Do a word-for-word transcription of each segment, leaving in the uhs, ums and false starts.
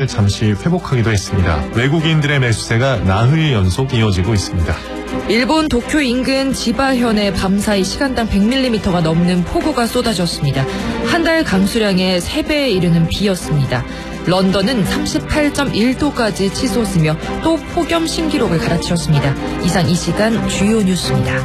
잠시 회복하기도 했습니다. 외국인들의 매수세가 나흘 연속 이어지고 있습니다. 일본 도쿄 인근 지바현에 밤사이 시간당 백 밀리미터가 넘는 폭우가 쏟아졌습니다. 한 달 강수량의 세 배에 이르는 비였습니다. 런던은 삼십팔 점 일 도까지 치솟으며 또 폭염 신기록을 갈아치웠습니다. 이상 이 시간 주요 뉴스입니다.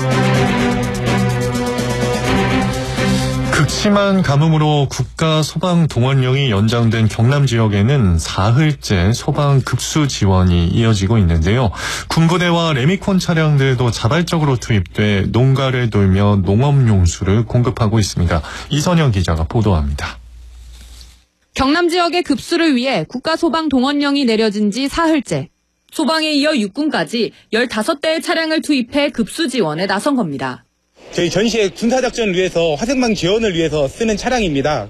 극심한 가뭄으로 국가 소방 동원령이 연장된 경남 지역에는 사흘째 소방 급수 지원이 이어지고 있는데요. 군부대와 레미콘 차량들도 자발적으로 투입돼 농가를 돌며 농업용수를 공급하고 있습니다. 이선영 기자가 보도합니다. 경남 지역의 급수를 위해 국가소방동원령이 내려진 지 사흘째. 소방에 이어 육군까지 열다섯 대의 차량을 투입해 급수 지원에 나선 겁니다. 저희 전시의 군사작전을 위해서 화생방 지원을 위해서 쓰는 차량입니다.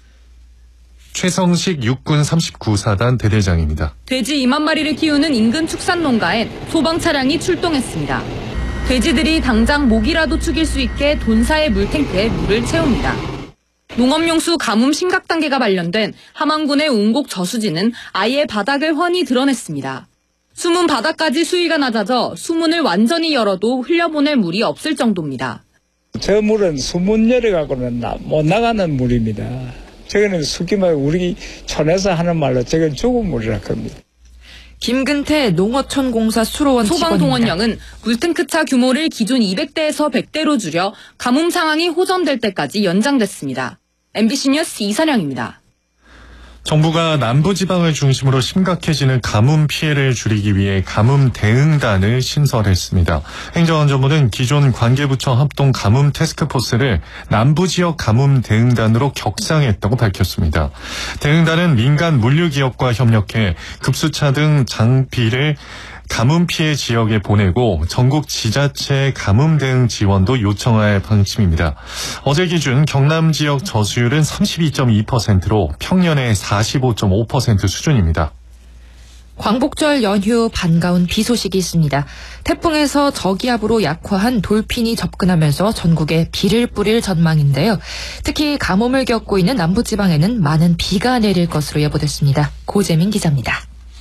최성식 육군 삼십구 사단 대대장입니다. 돼지 이만 마리를 키우는 인근 축산농가엔 소방 차량이 출동했습니다. 돼지들이 당장 목이라도 축일 수 있게 돈사의 물탱크에 물을 채웁니다. 농업용수 가뭄 심각 단계가 발령된 함안군의 운곡 저수지는 아예 바닥을 훤히 드러냈습니다. 수문 바닥까지 수위가 낮아져 수문을 완전히 열어도 흘려보낼 물이 없을 정도입니다. 저 물은 수문 열어가고는 못 나가는 물입니다. 저거는 수기말 우리 촌에서 하는 말로 저건 죽은 물이라 합니다. 김근태 농어촌공사 수로원 소방동원령은 물탱크차 규모를 기존 이백 대에서 백 대로 줄여 가뭄 상황이 호전될 때까지 연장됐습니다. 엠비씨 뉴스 이선영입니다. 정부가 남부지방을 중심으로 심각해지는 가뭄 피해를 줄이기 위해 가뭄 대응단을 신설했습니다. 행정안전부는 기존 관계부처 합동 가뭄 태스크포스를 남부지역 가뭄 대응단으로 격상했다고 밝혔습니다. 대응단은 민간 물류기업과 협력해 급수차 등 장비를 가뭄 피해 지역에 보내고 전국 지자체 가뭄 대응 지원도 요청할 방침입니다. 어제 기준 경남 지역 저수율은 삼십이 점 이 퍼센트로 평년의 사십오 점 오 퍼센트 수준입니다. 광복절 연휴 반가운 비 소식이 있습니다. 태풍에서 저기압으로 약화한 돌핀이 접근하면서 전국에 비를 뿌릴 전망인데요. 특히 가뭄을 겪고 있는 남부지방에는 많은 비가 내릴 것으로 예보됐습니다. 고재민 기자입니다.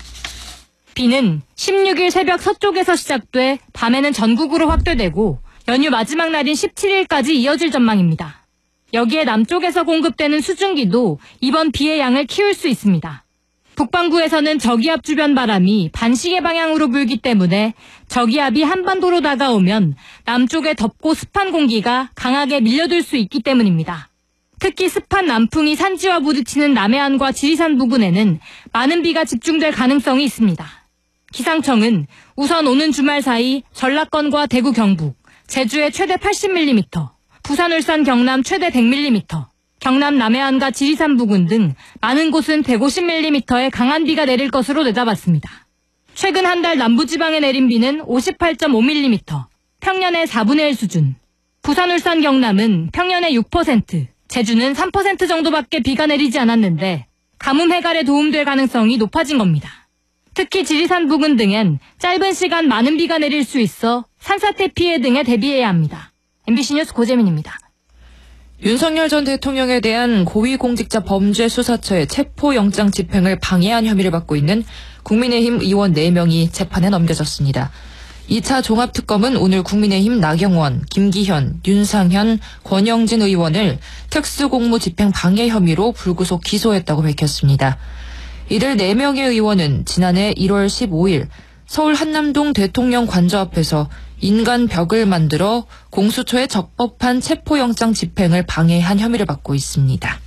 비는 십육 일 새벽 서쪽에서 시작돼 밤에는 전국으로 확대되고 연휴 마지막 날인 십칠 일까지 이어질 전망입니다. 여기에 남쪽에서 공급되는 수증기도 이번 비의 양을 키울 수 있습니다. 북반구에서는 저기압 주변 바람이 반시계 방향으로 불기 때문에 저기압이 한반도로 다가오면 남쪽의 덥고 습한 공기가 강하게 밀려들 수 있기 때문입니다. 특히 습한 남풍이 산지와 부딪히는 남해안과 지리산 부근에는 많은 비가 집중될 가능성이 있습니다. 기상청은 우선 오는 주말 사이 전라권과 대구 경북, 제주에 최대 팔십 밀리미터, 부산 울산 경남 최대 백 밀리미터, 경남 남해안과 지리산 부근 등 많은 곳은 백오십 밀리미터의 강한 비가 내릴 것으로 내다봤습니다. 최근 한 달 남부지방에 내린 비는 오십팔 점 오 밀리미터, 평년의 사분의 일 수준. 부산 울산 경남은 평년의 육 퍼센트, 제주는 삼 퍼센트 정도밖에 비가 내리지 않았는데 가뭄 해갈에 도움될 가능성이 높아진 겁니다. 특히 지리산 부근 등엔 짧은 시간 많은 비가 내릴 수 있어 산사태 피해 등에 대비해야 합니다. 엠비씨 뉴스 고재민입니다. 윤석열 전 대통령에 대한 고위공직자 범죄수사처의 체포영장 집행을 방해한 혐의를 받고 있는 국민의힘 의원 네 명이 재판에 넘겨졌습니다. 이 차 종합특검은 오늘 국민의힘 나경원, 김기현, 윤상현, 권영진 의원을 특수공무 집행 방해 혐의로 불구속 기소했다고 밝혔습니다. 이들 네 명의 의원은 지난해 일월 십오일 서울 한남동 대통령 관저 앞에서 인간 벽을 만들어 공수처의 적법한 체포영장 집행을 방해한 혐의를 받고 있습니다.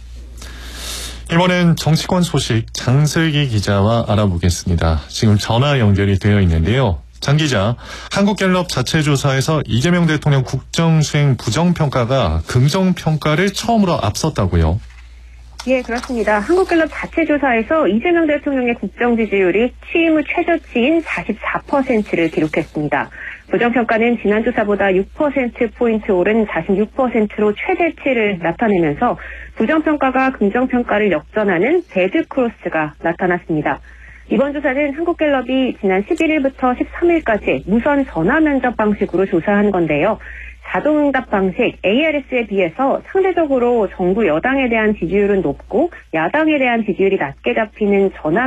이번엔 정치권 소식 장슬기 기자와 알아보겠습니다. 지금 전화 연결이 되어 있는데요. 장 기자, 한국갤럽 자체 조사에서 이재명 대통령 국정수행 부정평가가 긍정평가를 처음으로 앞섰다고요? 예, 그렇습니다. 한국갤럽 자체 조사에서 이재명 대통령의 국정 지지율이 취임 후 최저치인 사십사 퍼센트를 기록했습니다. 부정평가는 지난 조사보다 육 퍼센트포인트 오른 사십육 퍼센트로 최대치를 나타내면서 부정평가가 긍정평가를 역전하는 데드크로스가 나타났습니다. 이번 조사는 한국갤럽이 지난 십일일부터 십삼일까지 무선 전화 면접 방식으로 조사한 건데요. 자동응답 방식 에이알에스에 비해서 상대적으로 정부 여당에 대한 지지율은 높고 야당에 대한 지지율이 낮게 잡히는 전화